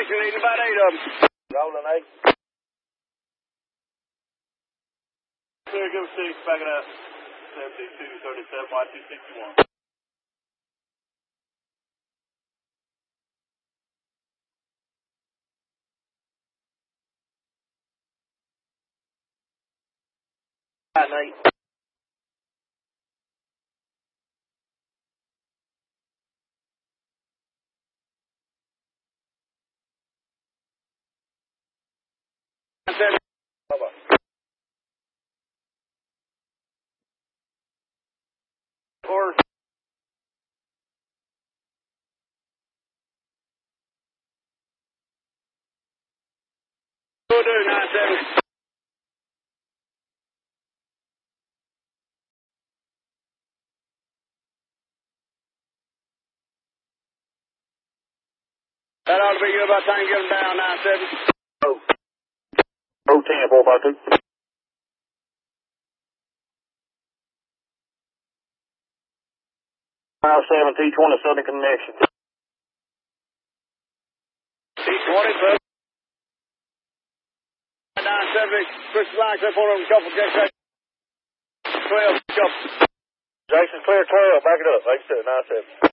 Jason needing about 8 of them. Rolling 8. Clear, give us 6, back it up. 72, 37, Y261. Nate. Bye-bye. Or will do, 9-7. That ought to be good by the time you get them down, 9-7. Oh, 10, 452. Mile 7, T20 Southern Connection. T20, but 9-7, push the lines up on them, couple, Jason. 12, couple. Jason, clear 12, back it up, 8-7, 9-7.